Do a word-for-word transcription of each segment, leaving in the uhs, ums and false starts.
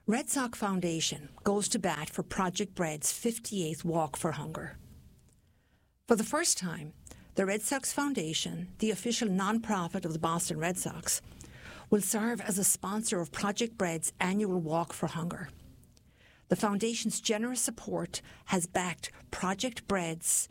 Red Sox Foundation goes to bat for Project Bread's fifty-eighth Walk for Hunger. For the first time, the Red Sox Foundation, the official non-profit of the Boston Red Sox, will serve as a sponsor of Project Bread's annual Walk for Hunger. The Foundation's generous support has backed Project Bread's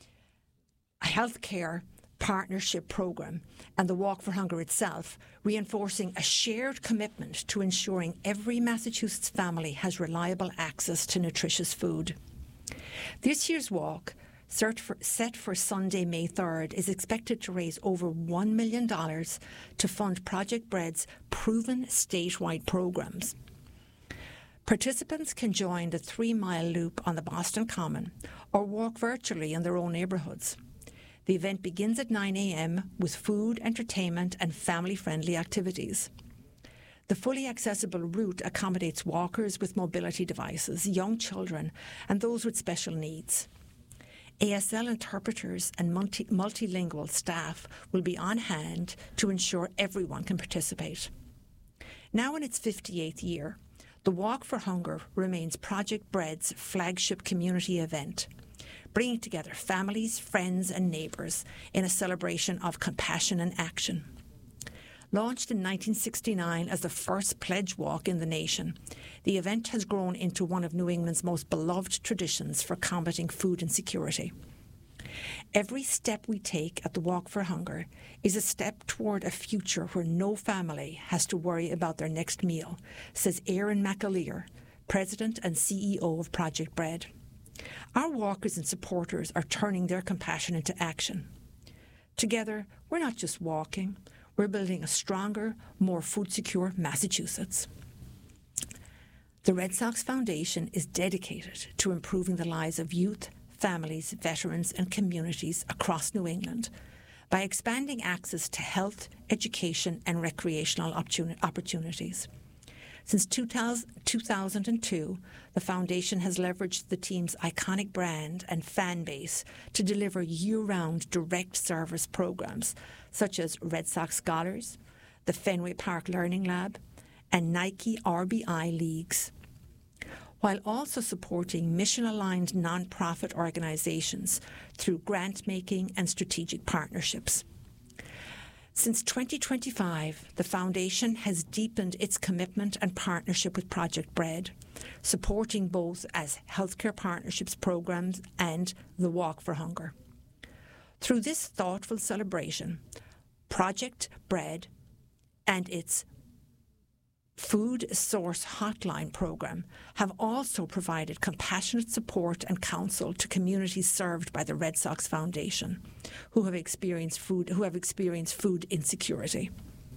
healthcare partnership program and the Walk for Hunger itself, reinforcing a shared commitment to ensuring every Massachusetts family has reliable access to nutritious food. This year's walk, set for, set for Sunday, May third, is expected to raise over one million dollars to fund Project Bread's proven statewide programs. Participants can join the three-mile loop on the Boston Common or walk virtually in their own neighbourhoods. The event begins at nine a.m. with food, entertainment and family-friendly activities. The fully accessible route accommodates walkers with mobility devices, young children and those with special needs. A S L interpreters and multi- multilingual staff will be on hand to ensure everyone can participate. Now in its fifty-eighth year, the Walk for Hunger remains Project Bread's flagship community event, bringing together families, friends and neighbours in a celebration of compassion and action. Launched in nineteen sixty-nine as the first pledge walk in the nation, the event has grown into one of New England's most beloved traditions for combating food insecurity. Every step we take at the Walk for Hunger is a step toward a future where no family has to worry about their next meal, says Erin McAleer, President and C E O of Project Bread. Our walkers and supporters are turning their compassion into action. Together, we're not just walking, we're building a stronger, more food-secure Massachusetts. The Red Sox Foundation is dedicated to improving the lives of youth, families, veterans and communities across New England by expanding access to health, education and recreational opportunities. Since two thousand two, the Foundation has leveraged the team's iconic brand and fan base to deliver year-round direct service programs such as Red Sox Scholars, the Fenway Park Learning Lab, and Nike R B I Leagues, while also supporting mission-aligned non-profit organizations through grant-making and strategic partnerships. Since twenty twenty-five, the Foundation has deepened its commitment and partnership with Project Bread, supporting both as healthcare partnerships programs and the Walk for Hunger. Through this thoughtful celebration, Project Bread and its Food Source Hotline program have also provided compassionate support and counsel to communities served by the Red Sox Foundation, who have experienced food who have experienced food insecurity.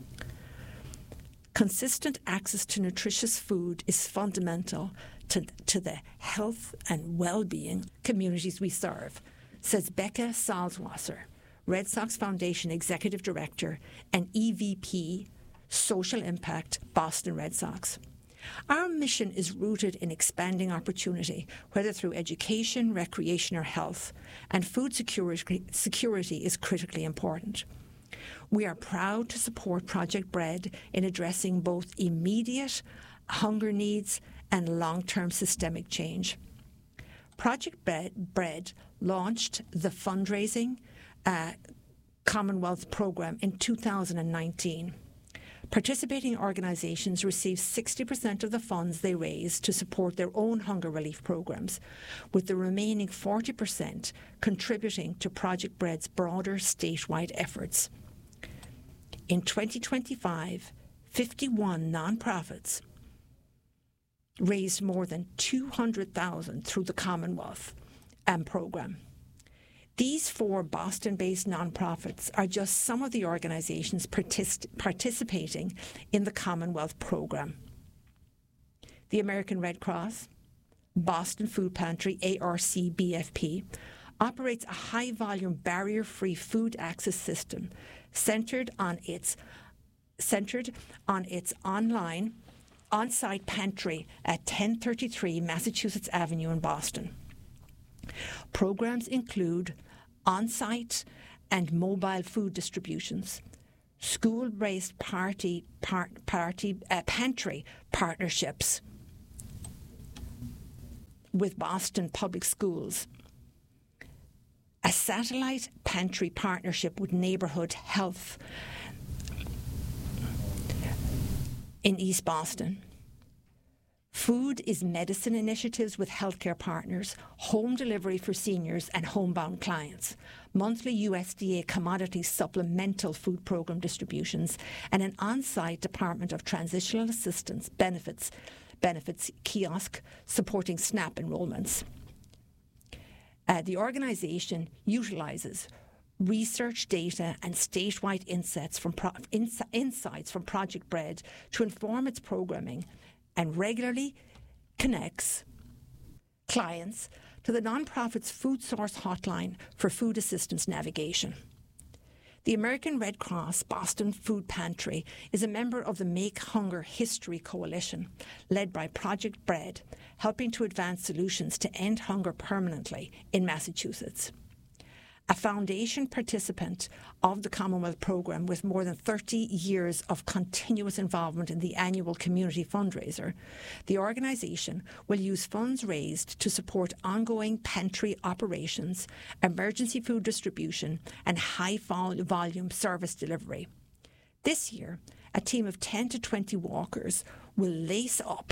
Consistent access to nutritious food is fundamental to, to the health and well-being communities we serve, says Becca Salzwasser, Red Sox Foundation Executive Director and E V P Social Impact, Boston Red Sox. Our mission is rooted in expanding opportunity, whether through education, recreation or health, and food security, security is critically important. We are proud to support Project Bread in addressing both immediate hunger needs and long-term systemic change. Project Bread launched the fundraising uh, Commonwealth program in two thousand nineteen. Participating organisations receive sixty percent of the funds they raise to support their own hunger relief programmes, with the remaining forty percent contributing to Project Bread's broader statewide efforts. In twenty twenty-five, fifty-one non-profits raised more than two hundred thousand dollars through the Commonwealth um, programme. These four Boston-based nonprofits are just some of the organizations partic- participating in the Commonwealth program. The American Red Cross, Boston Food Pantry, A R C B F P, operates a high-volume, barrier-free food access system centered on its centered on its online, on-site pantry at ten thirty-three Massachusetts Avenue in Boston. Programs include on-site and mobile food distributions, school-based party, par, party uh, pantry partnerships, with Boston Public Schools, a satellite pantry partnership with Neighborhood Health in East Boston, Food is Medicine initiatives with healthcare partners, home delivery for seniors and homebound clients, monthly U S D A commodity supplemental food program distributions, and an on-site Department of Transitional Assistance benefits, benefits kiosk supporting SNAP enrollments. Uh, the organisation utilises research data and statewide insights from, pro- ins- insights from Project Bread to inform its programming, and regularly connects clients to the nonprofit's Food Source Hotline for food assistance navigation. The American Red Cross Boston Food Pantry is a member of the Make Hunger History Coalition, led by Project Bread, helping to advance solutions to end hunger permanently in Massachusetts. A foundation participant of the Commonwealth Programme with more than thirty years of continuous involvement in the annual community fundraiser, the organisation will use funds raised to support ongoing pantry operations, emergency food distribution and high-volume service delivery. This year, a team of ten to twenty walkers will lace up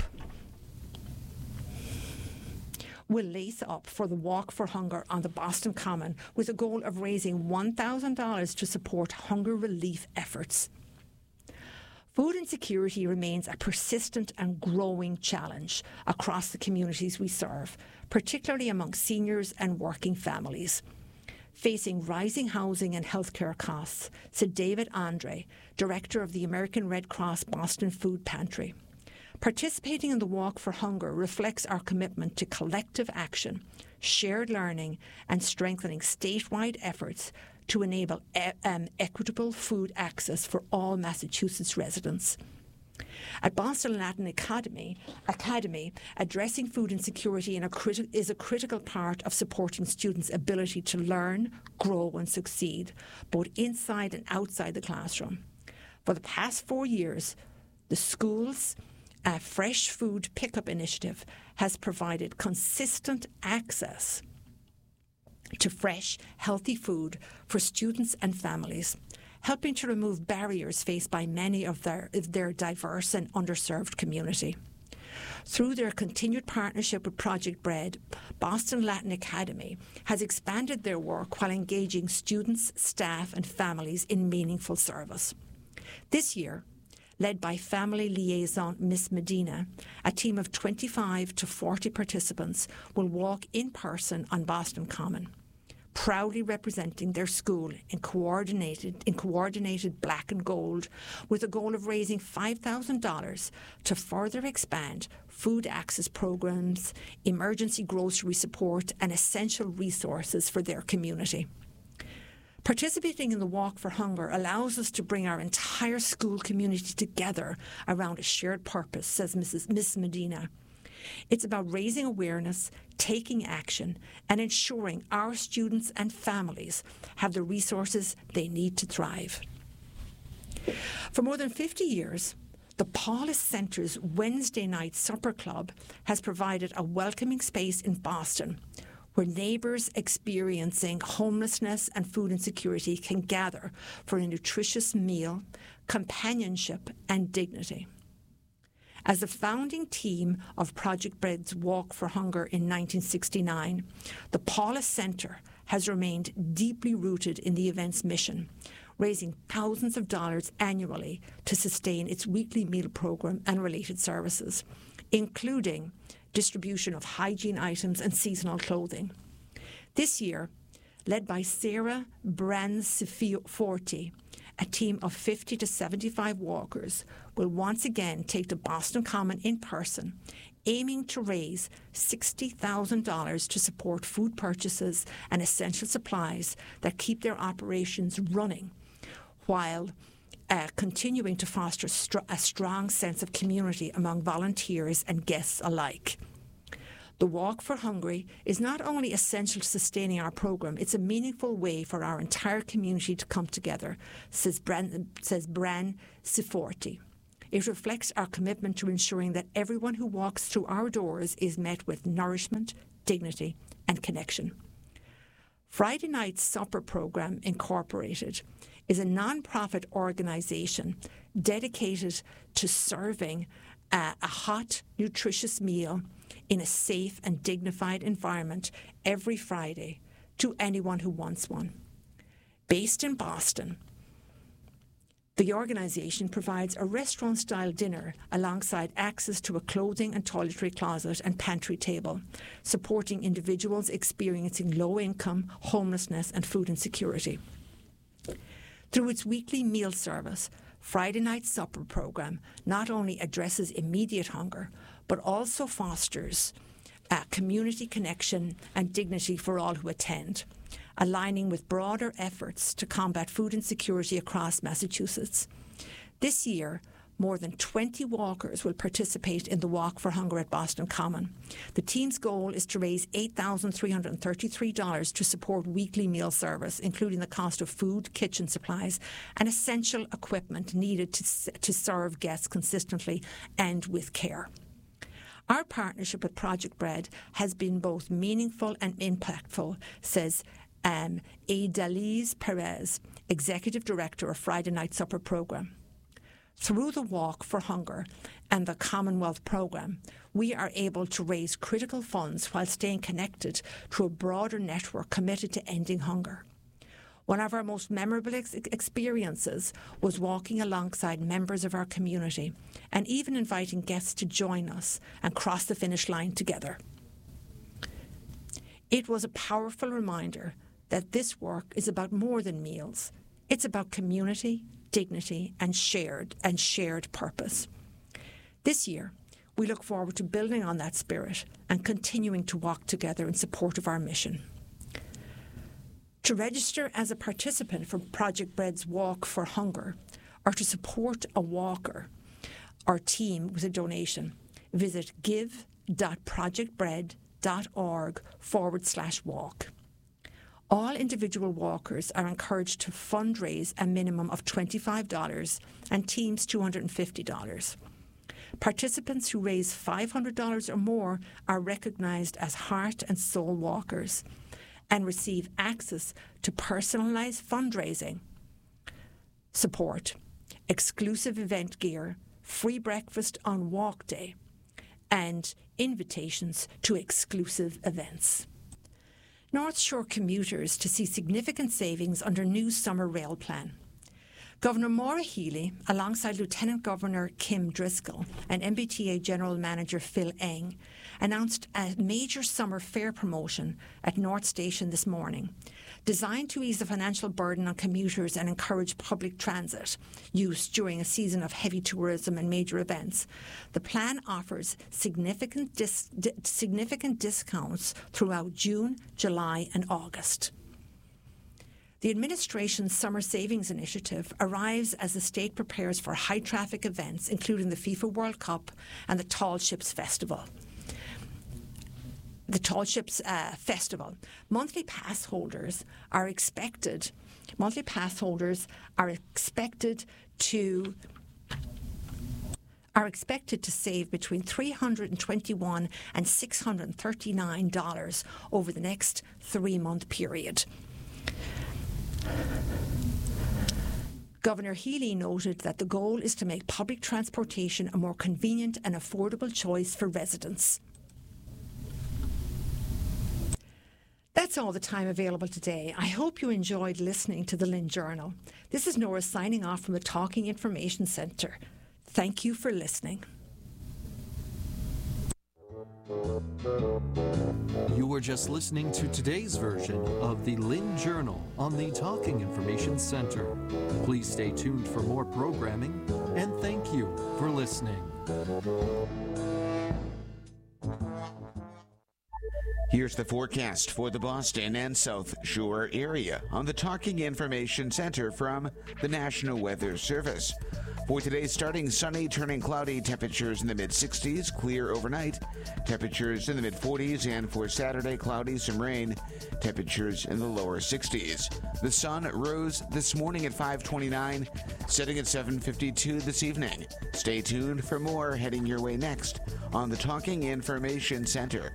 will lace up for the Walk for Hunger on the Boston Common with a goal of raising one thousand dollars to support hunger relief efforts. Food insecurity remains a persistent and growing challenge across the communities we serve, particularly among seniors and working families. Facing rising housing and healthcare costs, said David Andre, director of the American Red Cross Boston Food Pantry. Participating in the Walk for Hunger reflects our commitment to collective action, shared learning, and strengthening statewide efforts to enable e- um, equitable food access for all Massachusetts residents. At Boston Latin Academy, Academy addressing food insecurity in a criti- is a critical part of supporting students' ability to learn, grow, and succeed, both inside and outside the classroom. For the past four years, the school's A fresh food pickup initiative has provided consistent access to fresh, healthy food for students and families, helping to remove barriers faced by many of their, of their diverse and underserved community. Through their continued partnership with Project Bread, Boston Latin Academy has expanded their work while engaging students, staff, and families in meaningful service. This year, led by family liaison Miss Medina, a team of twenty-five to forty participants will walk in person on Boston Common, proudly representing their school in coordinated in coordinated black and gold, with a goal of raising five thousand dollars to further expand food access programs, emergency grocery support, and essential resources for their community. Participating in the Walk for Hunger allows us to bring our entire school community together around a shared purpose, says Missus Miss Medina. It's about raising awareness, taking action, and ensuring our students and families have the resources they need to thrive. For more than fifty years, the Paulus Centre's Wednesday Night Supper Club has provided a welcoming space in Boston where neighbours experiencing homelessness and food insecurity can gather for a nutritious meal, companionship, and dignity. As the founding team of Project Bread's Walk for Hunger in nineteen sixty-nine, the Paulus Centre has remained deeply rooted in the event's mission, raising thousands of dollars annually to sustain its weekly meal programme and related services, including distribution of hygiene items and seasonal clothing. This year, led by Sarah Branciforti, a team of fifty to seventy-five walkers will once again take to Boston Common in person, aiming to raise sixty thousand dollars to support food purchases and essential supplies that keep their operations running, while Uh, continuing to foster str- a strong sense of community among volunteers and guests alike. The Walk for Hungry is not only essential to sustaining our programme, it's a meaningful way for our entire community to come together, says Bran, says Bran Ciforti. It reflects our commitment to ensuring that everyone who walks through our doors is met with nourishment, dignity, and connection. Friday Night Supper Program Incorporated is a non-profit organisation dedicated to serving uh, a hot, nutritious meal in a safe and dignified environment every Friday to anyone who wants one. Based in Boston, the organisation provides a restaurant-style dinner alongside access to a clothing and toiletry closet and pantry table, supporting individuals experiencing low income, homelessness and food insecurity. Through its weekly meal service, Friday Night Supper Program not only addresses immediate hunger, but also fosters uh, community connection and dignity for all who attend, aligning with broader efforts to combat food insecurity across Massachusetts. This year, more than twenty walkers will participate in the Walk for Hunger at Boston Common. The team's goal is to raise eight thousand three hundred thirty-three dollars to support weekly meal service, including the cost of food, kitchen supplies, and essential equipment needed to, to serve guests consistently and with care. Our partnership with Project Bread has been both meaningful and impactful, says um, Adalise Perez, Executive Director of Friday Night Supper Program. Through the Walk for Hunger and the Commonwealth Programme, we are able to raise critical funds while staying connected to a broader network committed to ending hunger. One of our most memorable ex- experiences was walking alongside members of our community and even inviting guests to join us and cross the finish line together. It was a powerful reminder that this work is about more than meals. It's about community, dignity, and shared and shared purpose. This year, we look forward to building on that spirit and continuing to walk together in support of our mission. To register as a participant for Project Bread's Walk for Hunger, or to support a walker or team with a donation, visit give.projectbread.org forward slash walk. All individual walkers are encouraged to fundraise a minimum of twenty-five dollars and teams two hundred fifty dollars. Participants who raise five hundred dollars or more are recognised as heart and soul walkers and receive access to personalised fundraising support, exclusive event gear, free breakfast on walk day, and invitations to exclusive events. North Shore commuters to see significant savings under new summer rail plan. Governor Maura Healy, alongside Lieutenant Governor Kim Driscoll and M B T A General Manager Phil Eng, announced a major summer fare promotion at North Station this morning, designed to ease the financial burden on commuters and encourage public transit use during a season of heavy tourism and major events. The plan offers significant, dis- di- significant discounts throughout June, July and August. The administration's Summer Savings Initiative arrives as the state prepares for high-traffic events, including the FIFA World Cup and the Tall Ships Festival. The Tall Ships uh, Festival. Monthly pass holders are expected. Monthly pass holders are expected to are expected to save between three hundred twenty-one dollars and six hundred thirty-nine dollars over the next three-month period. Governor Healy noted that the goal is to make public transportation a more convenient and affordable choice for residents. That's all the time available today. I hope you enjoyed listening to the Lynn Journal. This is Nora signing off from the Talking Information Centre. Thank you for listening. You were just listening to today's version of the Lynn Journal on the Talking Information Center. Please stay tuned for more programming, and thank you for listening. Here's the forecast for the Boston and South Shore area on the Talking Information Center from the National Weather Service. For today, starting sunny, turning cloudy, temperatures in the mid-sixties, clear overnight, temperatures in the mid-forties, and for Saturday, cloudy, some rain, temperatures in the lower sixties. The sun rose this morning at five twenty-nine, setting at seven fifty-two this evening. Stay tuned for more heading your way next on the Talking Information Center.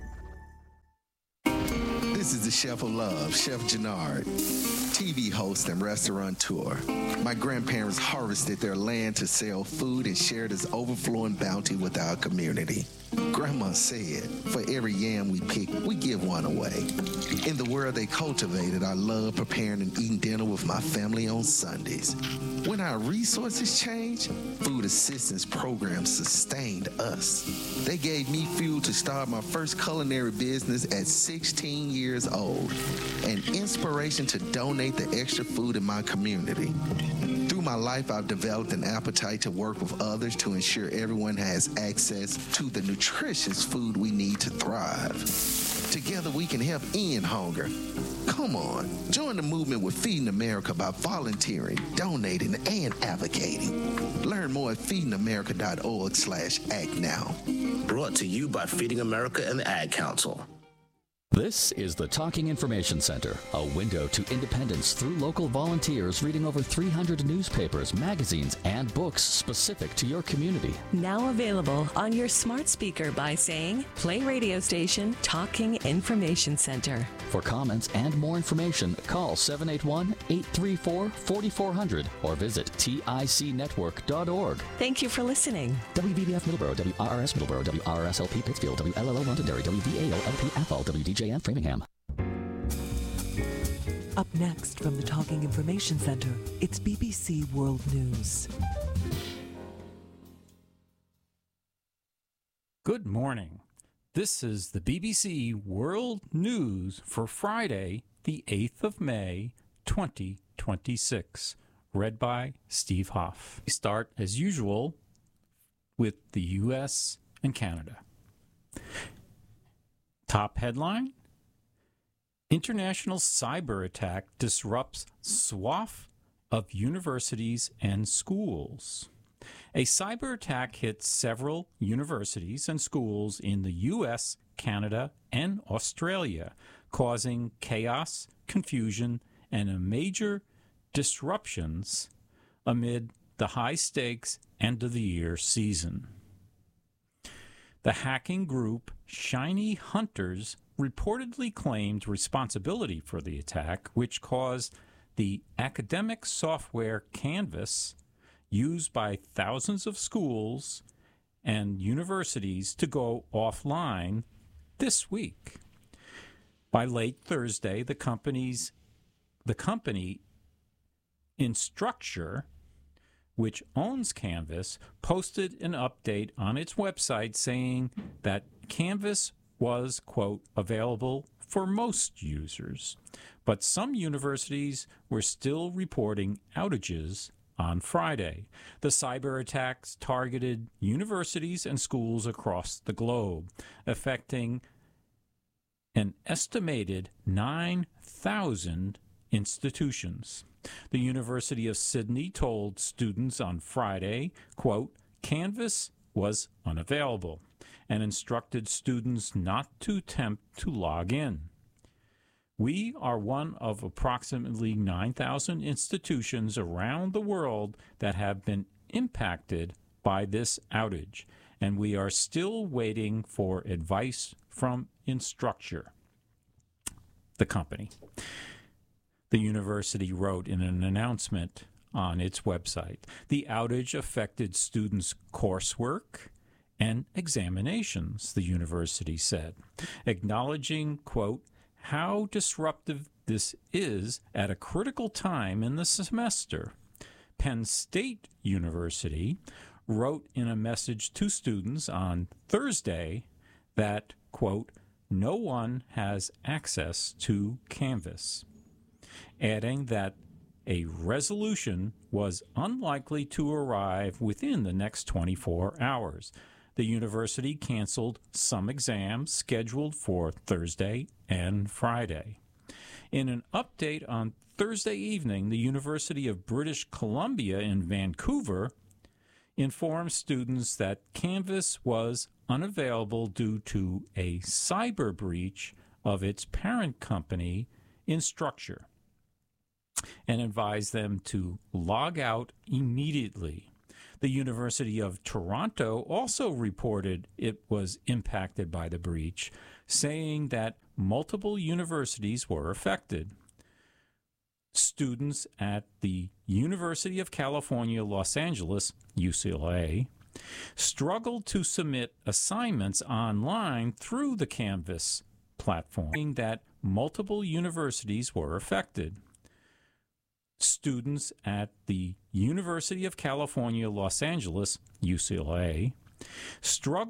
This is the Chef of Love, Chef Jannard, T V host and restaurateur. My grandparents harvested their land to sell food and share this overflowing bounty with our community. Grandma said, for every yam we pick, we give one away. In the world they cultivated, I love preparing and eating dinner with my family on Sundays. When our resources changed, food assistance programs sustained us. They gave me fuel to start my first culinary business at sixteen years old, and inspiration to donate the extra food in my community. Through my life, I've developed an appetite to work with others to ensure everyone has access to the nutritious food we need to thrive. Together, we can help end hunger. Come on, join the movement with Feeding America by volunteering, donating, and advocating. Learn more at feeding america dot org slash act now. Brought to you by Feeding America and the Ad Council. This is the Talking Information Center, a window to independence through local volunteers reading over three hundred newspapers, magazines, and books specific to your community. Now available on your smart speaker by saying, play radio station Talking Information Center. For comments and more information, call seven eight one, eight three four, four four zero zero or visit tic network dot org. Thank you for listening. W V B F Middleborough, W R R S Middleborough, W R R S L P Pittsfield, W L L O Londonderry, W V A O L P F L, W D J N Framingham. Up next from the Talking Information Center, it's B B C World News. Good morning. This is the B B C World News for Friday, the eighth of May, twenty twenty-six. Read by Steve Hoff. We start, as usual, with the U S and Canada. Top headline: International cyber attack disrupts swath of universities and schools. A cyber attack hit several universities and schools in the U S, Canada, and Australia, causing chaos, confusion, and a major disruptions amid the high-stakes end-of-the-year season. The hacking group Shiny Hunters reportedly claimed responsibility for the attack, which caused the academic software Canvas, used by thousands of schools and universities, to go offline this week. By late Thursday, the company's the company Instructure, which owns Canvas, posted an update on its website saying that Canvas was, quote, available for most users, but some universities were still reporting outages on Friday. The cyber attacks targeted universities and schools across the globe, affecting an estimated nine thousand institutions. The University of Sydney told students on Friday, quote, Canvas was unavailable, and instructed students not to attempt to log in. We are one of approximately nine thousand institutions around the world that have been impacted by this outage, and we are still waiting for advice from Instructure, the company. The university wrote in an announcement on its website. The outage affected students' coursework and examinations, the university said, acknowledging, quote, how disruptive this is at a critical time in the semester. Penn State University wrote in a message to students on Thursday that, quote, no one has access to Canvas, adding that a resolution was unlikely to arrive within the next twenty-four hours. The university canceled some exams scheduled for Thursday and Friday. In an update on Thursday evening, the University of British Columbia in Vancouver informed students that Canvas was unavailable due to a cyber breach of its parent company, Instructure, and advised them to log out immediately. The University of Toronto also reported it was impacted by the breach, saying that multiple universities were affected. Students at the University of California, Los Angeles, U C L A, struggled to submit assignments online through the Canvas platform, saying that multiple universities were affected. Students at the University of California, Los Angeles, U C L A, struggled